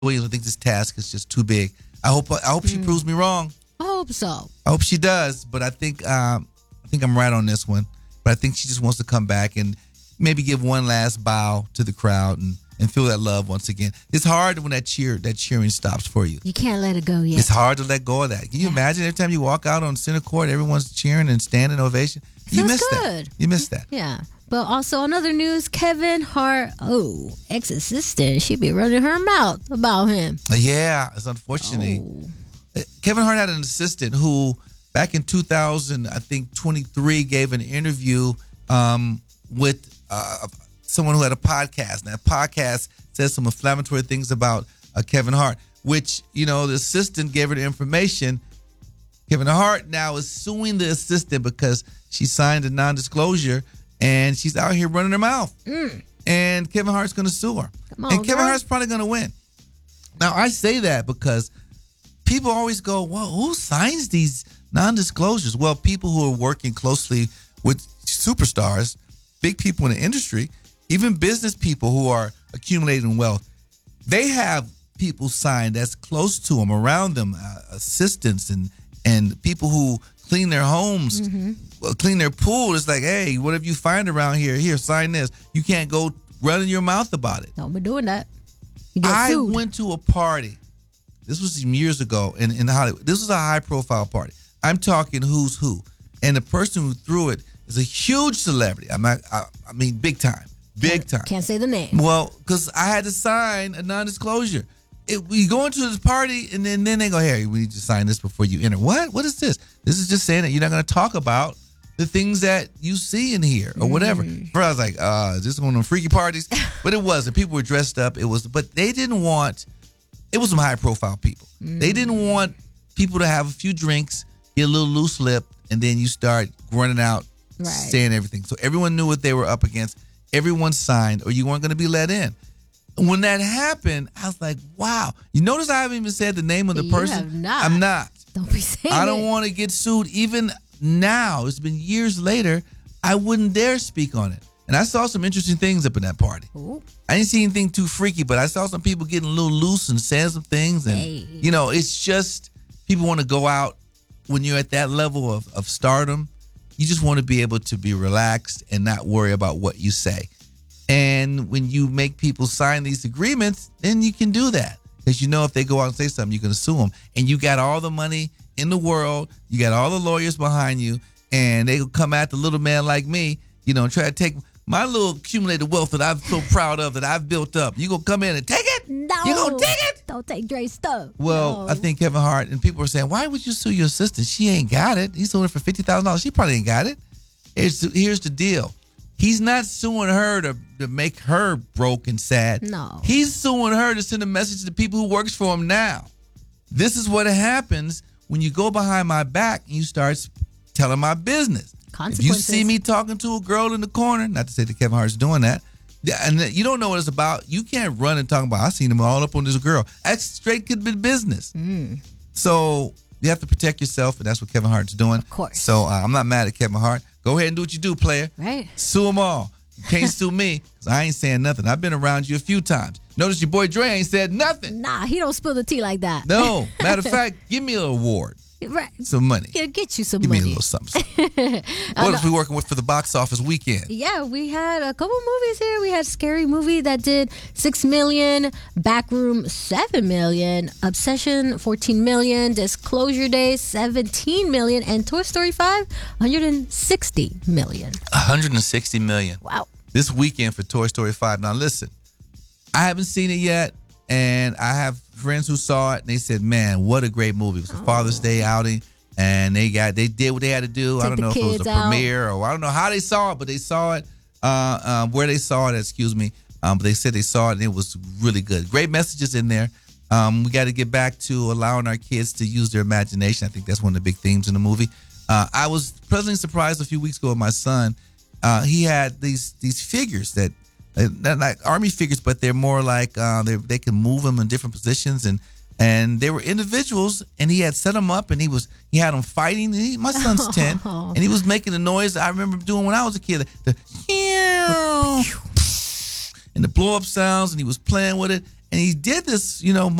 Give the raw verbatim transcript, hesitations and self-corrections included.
Williams thinks this task is just too big. I hope I hope she Mm. proves me wrong. I hope so. I hope she does, but I think um, I think I'm right on this one. But I think she just wants to come back and maybe give one last bow to the crowd and, and feel that love once again. It's hard when that cheer that cheering stops for you. You can't let it go yet. It's hard to let go of that. Can you imagine every time you walk out on center court, everyone's cheering and standing ovation? You Feels miss good. that. You miss that. Yeah. But also in other news, Kevin Hart, oh, ex-assistant, she be running her mouth about him. Yeah, it's unfortunate. Oh. Kevin Hart had an assistant who, back in two thousand, I think twenty-three, gave an interview um, with uh, someone who had a podcast. And that podcast says some inflammatory things about uh, Kevin Hart, which, you know, the assistant gave her the information. Kevin Hart now is suing the assistant because she signed a non-disclosure and she's out here running her mouth. Mm. And Kevin Hart's going to sue her. Come on, and Kevin girl. Hart's probably going to win. Now, I say that because people always go, well, who signs these non-disclosures? Well, people who are working closely with superstars, big people in the industry, even business people who are accumulating wealth, they have people signed that's close to them, around them, uh, assistants and, and people who clean their homes, Mm-hmm. well, clean their pool. It's like, hey, whatever you find around here, here, sign this. You can't go running your mouth about it. Don't be doing that. You get I sued. went to a party. This was some years ago in, in Hollywood. This was a high-profile party. I'm talking who's who. And the person who threw it is a huge celebrity. I'm not, I, I mean, big time. Big time. Can't say the name. Well, because I had to sign a non-disclosure. It, we go into this party, and then, then they go, hey, we need to sign this before you enter. What? What is this? This is just saying that you're not going to talk about the things that you see in here or whatever. Mm. First, I was like, uh, is this one of them freaky parties? But it wasn't. People were dressed up. It was, but they didn't want, it was some high-profile people. Mm. They didn't want people to have a few drinks, get a little loose lip, and then you start running out, Right. saying everything. So everyone knew what they were up against. Everyone signed, or you weren't going to be let in. When that happened, I was like, wow. You notice I haven't even said the name of the You person? have not. I'm not. Don't be saying I don't it. want to get sued. Even now, it's been years later, I wouldn't dare speak on it. And I saw some interesting things up in that party. Ooh. I didn't see anything too freaky, but I saw some people getting a little loose and saying some things. And, Hey. you know, it's just people want to go out when you're at that level of, of stardom. You just want to be able to be relaxed and not worry about what you say. And when you make people sign these agreements, then you can do that. Because you know if they go out and say something, you're going to sue them. And you got all the money in the world. You got all the lawyers behind you. And they will come at the little man like me, you know, and try to take my little accumulated wealth that I'm so proud of that I've built up. You going to come in and take it? No. You going to take it? Don't take Dre's stuff. Well, No. I think Kevin Hart and people are saying, why would you sue your assistant? She ain't got it. He's suing her for fifty thousand dollars. She probably ain't got it. Here's the, here's the deal. He's not suing her to, to make her broke and sad. No. He's suing her to send a message to the people who works for him now. This is what happens when you go behind my back and you start telling my business. If you Consequences. see me talking to a girl in the corner, not to say that Kevin Hart's doing that, yeah, and that you don't know what it's about, you can't run and talk about, I seen him all up on this girl. That's straight could be business. Mm. So you have to protect yourself, and that's what Kevin Hart's doing. Of course. So uh, I'm not mad at Kevin Hart. Go ahead and do what you do, player. Right. Sue them all. You can't sue me because I ain't saying nothing. I've been around you a few times. Notice your boy Dre ain't said nothing. Nah, he don't spill the tea like that. No. Matter of fact, give me an award. Right. Some money. He'll get you some Give me a money. little something. something. What else we working with for the box office weekend? Yeah, we had a couple movies here. We had Scary Movie that did six million, Backroom seven million, Obsession fourteen million, Disclosure Day seventeen million, and Toy Story five one hundred sixty million. one hundred sixty million. Wow. This weekend for Toy Story five. Now listen, I haven't seen it yet, and I have friends who saw it, and they said, man, what a great movie. It was a Oh. Father's Day outing, and they got they did what they had to do. I Take don't the know if it was kids a out. premiere or I don't know how they saw it, but they saw it, uh, um, where they saw it, excuse me. Um, but they said they saw it, and it was really good. Great messages in there. Um, we got to get back to allowing our kids to use their imagination. I think that's one of the big themes in the movie. Uh, I was pleasantly surprised a few weeks ago with my son. Uh, he had these these figures that, uh, not like army figures, but they're more like uh, they they can move them in different positions, and and they were individuals. And he had set them up, and he was he had them fighting. He, my son's ten, and he was making the noise I remember doing when I was a kid, the and the blow up sounds, and he was playing with it. and he did this, you know,